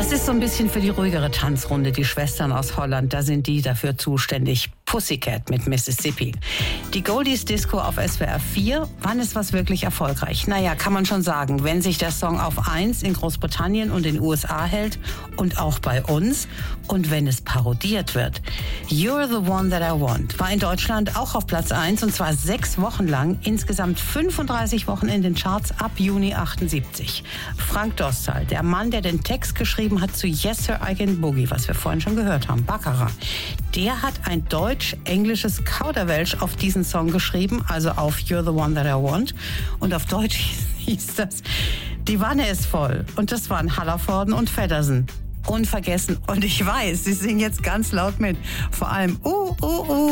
Das ist so ein bisschen für die ruhigere Tanzrunde, die Schwestern aus Holland, da sind die dafür zuständig. Pussycat mit Mississippi. Die Goldies Disco auf SWR 4, wann ist was wirklich erfolgreich? Naja, kann man schon sagen, wenn sich der Song auf 1 in Großbritannien und den USA hält und auch bei uns und wenn es parodiert wird. You're the One That I Want war in Deutschland auch auf Platz 1 und zwar 6 Wochen lang, insgesamt 35 Wochen in den Charts ab Juni 78. Frank Dostal, der Mann, der den Text geschrieben hat zu Yes Sir I Can Boogie, was wir vorhin schon gehört haben, Baccarat, der hat ein deutsch-englisches Kauderwelsch auf diesen Song geschrieben, also auf You're the One That I Want. Und auf Deutsch hieß das, die Wanne ist voll. Und das waren Hallervorden und Feddersen. Unvergessen. Und ich weiß, sie singen jetzt ganz laut mit. Vor allem,